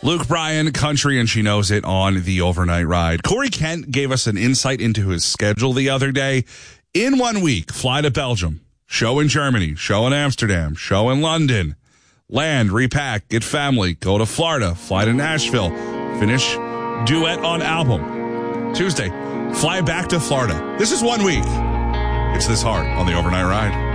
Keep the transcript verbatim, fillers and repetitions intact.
Luke Bryan, country, and she knows it on the overnight ride. Corey Kent gave us an insight into his schedule the other day. In one week, fly to Belgium, show in Germany, show in Amsterdam, show in London, land, repack, get family, go to Florida, fly to Nashville, finish duet on album. Tuesday, fly back to Florida. This is one week. It's this hard on the overnight ride.